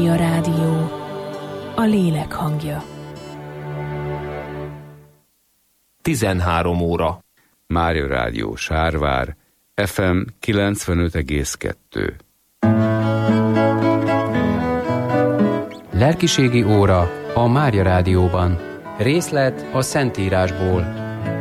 Mária Rádió, a lélek hangja. 13 óra. Mária Rádió Sárvár, FM 95,2. Lelkiségi óra a Mária Rádióban. Részlet a Szentírásból.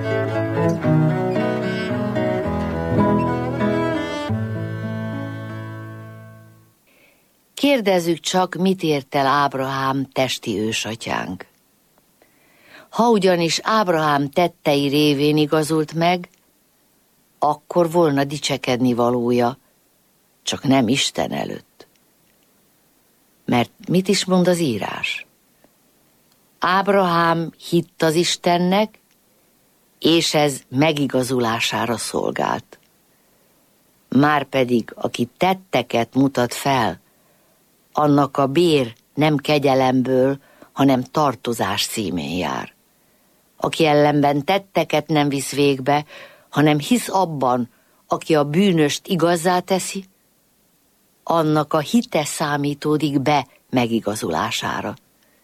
Kérdezzük csak, mit ért el Ábrahám testi ősatyánk. Ha ugyanis Ábrahám tettei révén igazult meg, akkor volna dicsekedni valója, csak nem Isten előtt. Mert mit is mond az írás? Ábrahám hitt az Istennek, és ez megigazulására szolgált. Márpedig, aki tetteket mutat fel, annak a bér nem kegyelemből, hanem tartozás címén jár. Aki ellenben tetteket nem visz végbe, hanem hisz abban, aki a bűnöst igazzá teszi, annak a hite számítódik be megigazulására.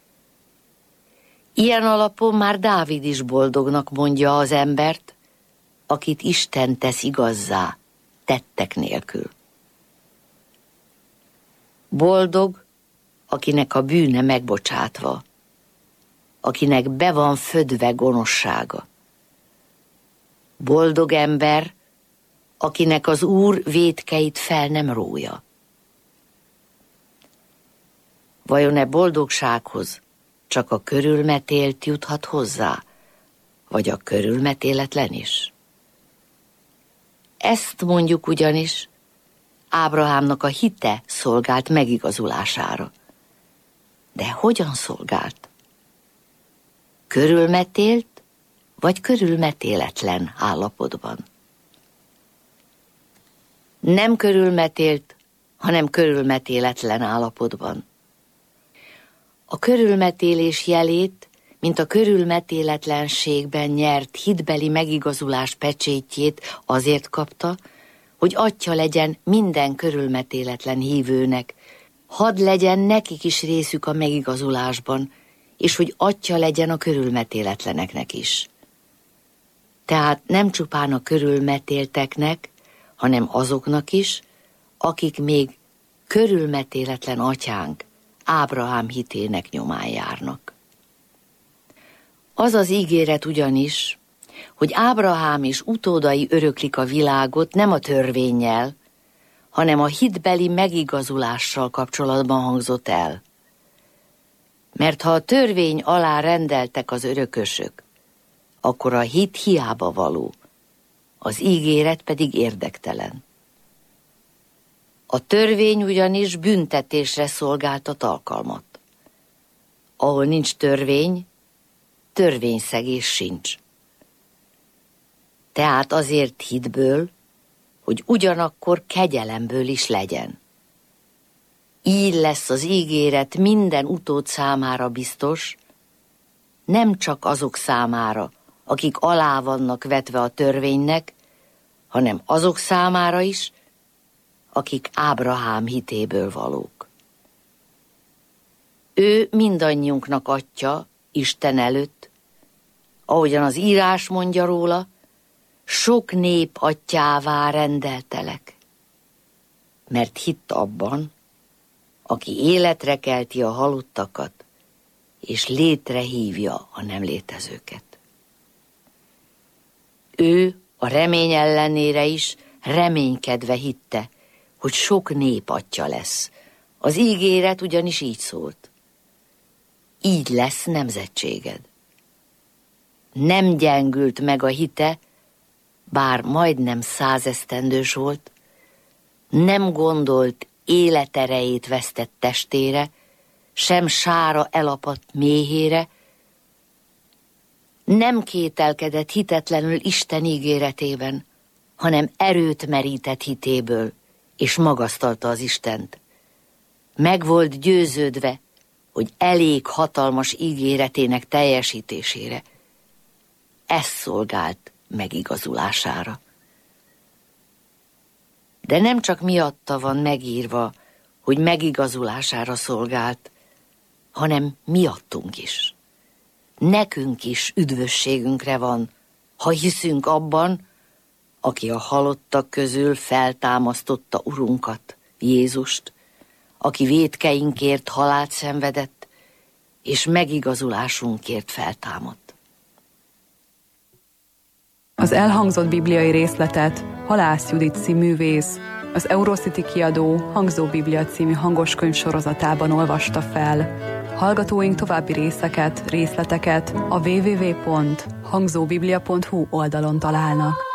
Ilyen alapon már Dávid is boldognak mondja az embert, akit Isten tesz igazzá, tettek nélkül. Boldog, akinek a bűne megbocsátva, akinek be van födve gonoszsága. Boldog ember, akinek az Úr vétkeit fel nem rója. Vajon-e boldogsághoz csak a körülmetélt juthat hozzá, vagy a körülmetéletlen is? Ezt mondjuk ugyanis, Ábrahámnak a hite szolgált megigazulására. De hogyan szolgált? Körülmetélt, vagy körülmetéletlen állapotban? Nem körülmetélt, hanem körülmetéletlen állapotban. A körülmetélés jelét, mint a körülmetéletlenségben nyert hitbeli megigazulás pecsétjét azért kapta, hogy atya legyen minden körülmetéletlen hívőnek, hadd legyen nekik is részük a megigazulásban, és hogy atya legyen a körülmetéletleneknek is. Tehát nem csupán a körülmetélteknek, hanem azoknak is, akik még körülmetéletlen atyánk, Ábrahám hitének nyomán járnak. Az az ígéret ugyanis, hogy Ábrahám és utódai öröklik a világot nem a törvénnyel, hanem a hitbeli megigazulással kapcsolatban hangzott el. Mert ha a törvény alá rendeltek az örökösök, akkor a hit hiába való, az ígéret pedig érdektelen. A törvény ugyanis büntetésre szolgáltat alkalmat. Ahol nincs törvény, törvényszegés sincs. Tehát azért hitből, hogy ugyanakkor kegyelemből is legyen. Így lesz az ígéret minden utód számára biztos, nem csak azok számára, akik alá vannak vetve a törvénynek, hanem azok számára is, akik Ábrahám hitéből valók. Ő mindannyiunknak atya Isten előtt, ahogyan az írás mondja róla, sok nép atyává rendeltelek, mert hitt abban, aki életre kelti a halottakat, és létre hívja a nem létezőket. Ő a remény ellenére is reménykedve hitte, hogy sok nép atya lesz. Az ígéret ugyanis így szólt. Így lesz nemzetséged. Nem gyengült meg a hite, bár majdnem 100 esztendős volt, nem gondolt életerejét vesztett testére, sem sára elapadt méhére, nem kételkedett hitetlenül Isten ígéretében, hanem erőt merített hitéből, és magasztalta az Istent. Meg volt győződve, hogy elég hatalmas ígéretének teljesítésére. Ez szolgált megigazulására. De nem csak miatta van megírva, hogy megigazulására szolgált, hanem miattunk is. Nekünk is üdvösségünkre van, ha hiszünk abban, aki a halottak közül feltámasztotta Urunkat, Jézust, aki vétkeinkért halált szenvedett, és megigazulásunkért feltámadt. Az elhangzott bibliai részletet Halász Judit színművész az Eurocity kiadó Hangzó Biblia című hangoskönyv sorozatában olvasta fel. Hallgatóink további részleteket a www.hangzóbiblia.hu oldalon találnak.